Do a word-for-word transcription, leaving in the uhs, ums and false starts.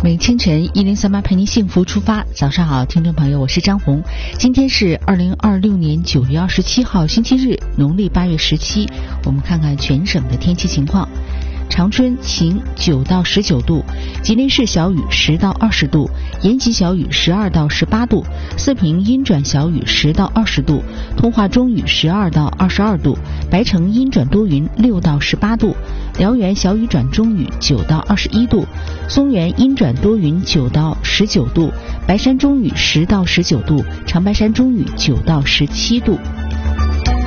每清晨一零三八陪您幸福出发。早上好，听众朋友，我是张红。今天是二零二六年九月二十七号，星期日，农历八月十七。我们看看全省的天气情况。长春晴九到十九度，吉林市小雨十到二十度，延吉小雨十二到十八度，四平阴转小雨十到二十度，通化中雨十二到二十二度，白城阴转多云六到十八度，辽源小雨转中雨九到二十一度，松原阴转多云九到十九度，白山中雨十到十九度，长白山中雨九到十七度。